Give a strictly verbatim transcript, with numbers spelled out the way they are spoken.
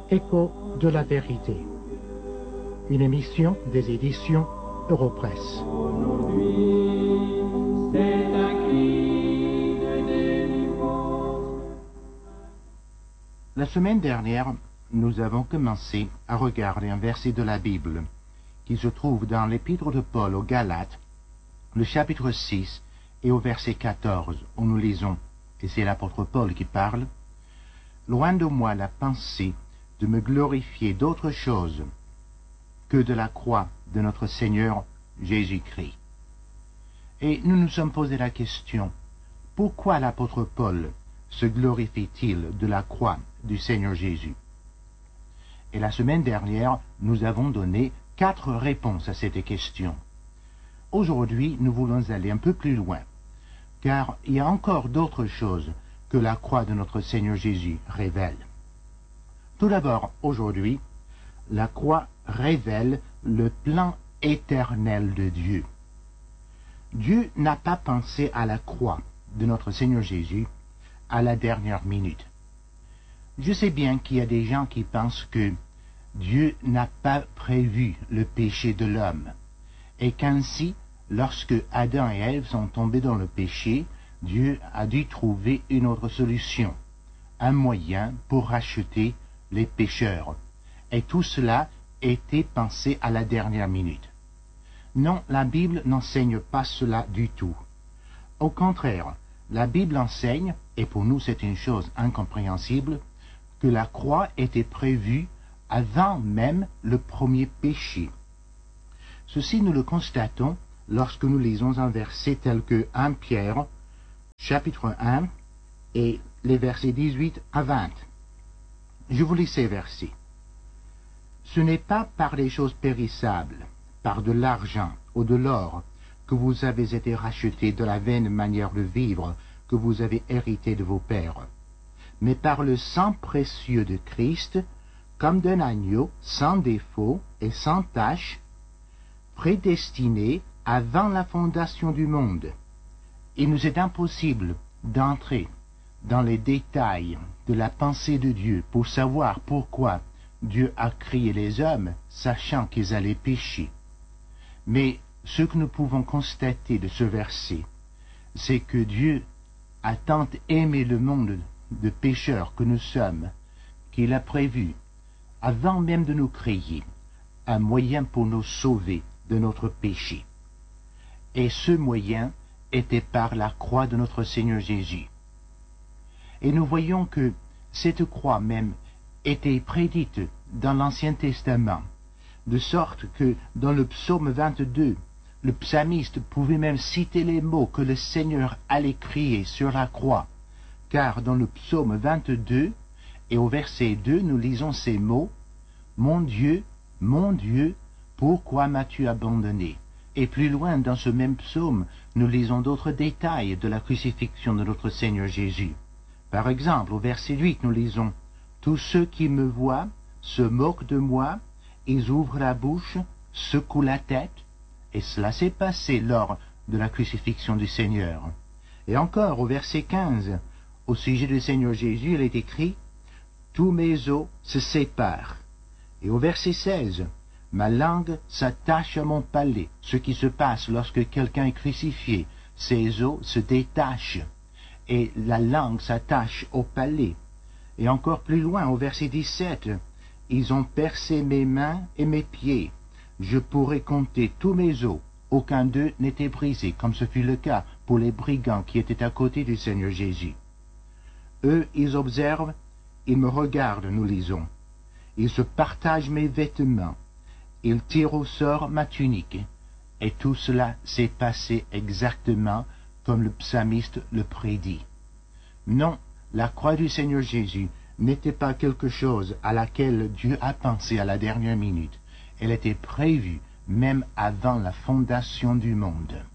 Écho de la vérité. Une émission des éditions Europresse. La semaine dernière, nous avons commencé à regarder un verset de la Bible qui se trouve dans l'épître de Paul aux Galates, le chapitre six et au verset quatorze, où nous lisons, et c'est l'apôtre Paul qui parle, « Loin de moi la pensée de me glorifier d'autre chose que de la croix de notre Seigneur Jésus-Christ. » Et nous nous sommes posé la question, pourquoi l'apôtre Paul se glorifie-t-il de la croix du Seigneur Jésus? Et la semaine dernière, nous avons donné quatre réponses à cette question. Aujourd'hui, nous voulons aller un peu plus loin, car il y a encore d'autres choses que la croix de notre Seigneur Jésus révèle. Tout d'abord, aujourd'hui, la croix révèle le plan éternel de Dieu. Dieu n'a pas pensé à la croix de notre Seigneur Jésus à la dernière minute. Je sais bien qu'il y a des gens qui pensent que Dieu n'a pas prévu le péché de l'homme, et qu'ainsi, lorsque Adam et Ève sont tombés dans le péché, Dieu a dû trouver une autre solution, un moyen pour racheter les pécheurs. Et tout cela était pensé à la dernière minute. Non, la Bible n'enseigne pas cela du tout. Au contraire, la Bible enseigne, et pour nous c'est une chose incompréhensible, que la croix était prévue avant même le premier péché. Ceci nous le constatons lorsque nous lisons un verset tel que premier Pierre, chapitre un, et les versets dix-huit à vingt. Je vous lis ces versets. « Ce n'est pas par des choses périssables, par de l'argent ou de l'or, que vous avez été rachetés de la vaine manière de vivre que vous avez hérité de vos pères, mais par le sang précieux de Christ, comme d'un agneau sans défaut et sans tache, prédestiné avant la fondation du monde. Il nous est impossible d'entrer dans les détails de la pensée de Dieu pour savoir pourquoi Dieu a créé les hommes, sachant qu'ils allaient pécher. Mais ce que nous pouvons constater de ce verset, c'est que Dieu a tant aimé le monde de pécheurs que nous sommes, qu'il a prévu, avant même de nous créer, un moyen pour nous sauver de notre péché. Et ce moyen était par la croix de notre Seigneur Jésus. Et nous voyons que cette croix même était prédite dans l'Ancien Testament, de sorte que dans le psaume vingt-deux, le psalmiste pouvait même citer les mots que le Seigneur allait crier sur la croix, car dans le psaume vingt-deux, et au verset deux, nous lisons ces mots, « Mon Dieu, mon Dieu, pourquoi m'as-tu abandonné ?» Et plus loin dans ce même psaume, nous lisons d'autres détails de la crucifixion de notre Seigneur Jésus. Par exemple, au verset huit, nous lisons « Tous ceux qui me voient se moquent de moi, ils ouvrent la bouche, secouent la tête. » Et cela s'est passé lors de la crucifixion du Seigneur. Et encore, au verset quinze, au sujet du Seigneur Jésus, il est écrit « Tous mes os se séparent. » Et au verset seize, « Ma langue s'attache à mon palais. » Ce qui se passe lorsque quelqu'un est crucifié, ses os se détachent et la langue s'attache au palais. Et encore plus loin, au verset dix-sept, « Ils ont percé mes mains et mes pieds. Je pourrais compter tous mes os. Aucun d'eux n'était brisé, comme ce fut le cas pour les brigands qui étaient à côté du Seigneur Jésus. Eux, ils observent, ils me regardent, nous lisons. Ils se partagent mes vêtements. Ils tirent au sort ma tunique. » Et tout cela s'est passé exactement comme le psalmiste le prédit. Non, la croix du Seigneur Jésus n'était pas quelque chose à laquelle Dieu a pensé à la dernière minute. Elle était prévue même avant la fondation du monde.